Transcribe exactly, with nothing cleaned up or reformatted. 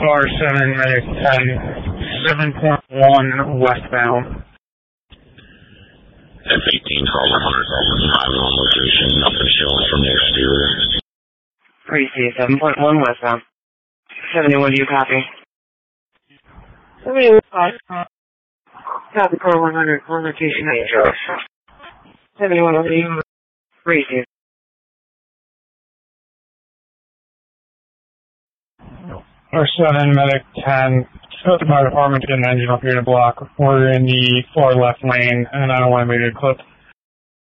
R seven Medic ten, seven point one westbound. F eighteen, call one hundred, I'm on location, nothing showing from the exterior. Receive seven point one westbound. seventy-one, do you copy? seventy-one, copy, call one hundred, on location, seventy-one, over to you. Receive. R seven Medic ten, go to my department to get an engine up here to block. We're in the far left lane, and I don't want to make it close.